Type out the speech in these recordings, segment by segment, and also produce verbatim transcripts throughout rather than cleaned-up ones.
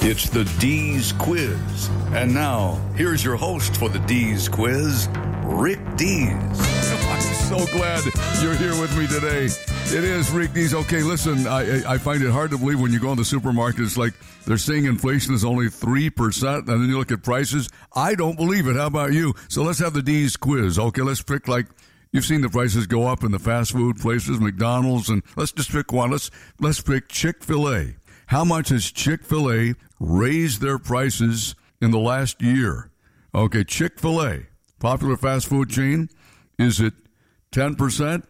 It's the D's Quiz. And now, here's your host for the D's Quiz, Rick Dees. I'm so glad you're here with me today. It is Rick Dees. Okay, listen, I I find it hard to believe when you go in the supermarket, it's like they're saying inflation is only three percent, and then you look at prices. I don't believe it. How about you? So let's have the D's Quiz. Okay, let's pick, like, you've seen the prices go up in the fast food places, McDonald's, and let's just pick one. Let's, let's pick Chick-fil-A. How much has Chick-fil-A raised their prices in the last year? Okay, Chick-fil-A, popular fast food chain, is it ten percent?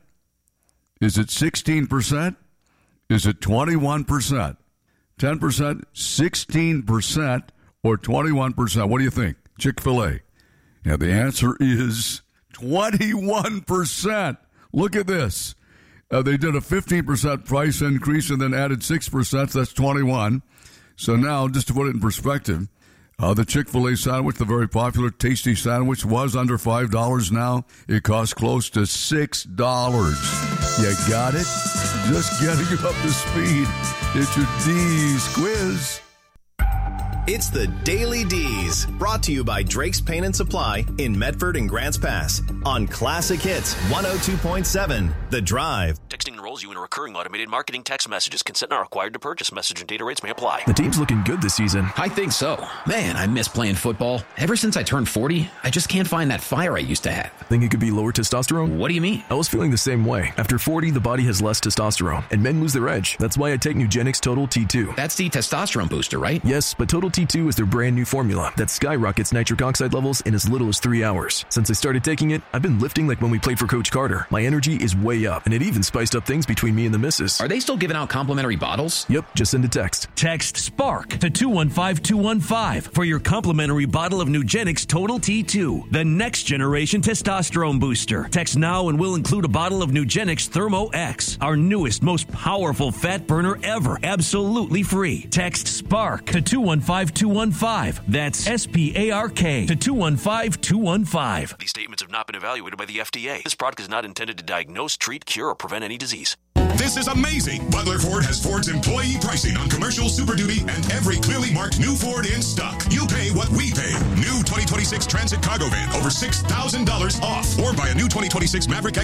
Is it sixteen percent? Is it twenty-one percent? ten percent, sixteen percent, or twenty-one percent? What do you think? Chick-fil-A. Yeah, the answer is twenty-one percent. Look at this. Uh, they did a fifteen percent price increase and then added six percent. So that's twenty-one. So now, just to put it in perspective, uh, the Chick-fil-A sandwich, the very popular tasty sandwich, was under five dollars. Now it costs close to six dollars. You got it? Just getting you up to speed. It's your D's Quiz. It's the Daily D's, brought to you by Drake's Paint and Supply in Medford and Grants Pass on Classic Hits one oh two point seven, The Drive. Texting enrolls you in a recurring automated marketing text messages. Consent not required to purchase. Message and data rates may apply. The team's looking good this season. I think so. Man, I miss playing football. Ever since I turned forty, I just can't find that fire I used to have. Think it could be lower testosterone? What do you mean? I was feeling the same way. After forty, the body has less testosterone, and men lose their edge. That's why I take Nugenix Total T two. That's the testosterone booster, right? Yes, but Total T two is their brand new formula that skyrockets nitric oxide levels in as little as three hours. Since I started taking it, I've been lifting like when we played for Coach Carter. My energy is way up, and it even spiced up things between me and the missus. Are they still giving out complimentary bottles? Yep, just send a text. Text SPARK to two one five two one five for your complimentary bottle of Nugenix Total T two, the next generation testosterone booster. Text now and we'll include a bottle of Nugenix Thermo X, our newest, most powerful fat burner ever, absolutely free. Text SPARK to two one five two one five. That's S P A R K to two one five two one five. These statements have not been evaluated by the F D A. This product is not intended to diagnose, treat, cure, or prevent any disease. This is amazing. Butler Ford has Ford's employee pricing on commercial Super Duty and every clearly marked new Ford in stock. You pay what we pay. New twenty twenty-six Transit Cargo Van, over six thousand dollars off. Or buy a new twenty twenty-six Maverick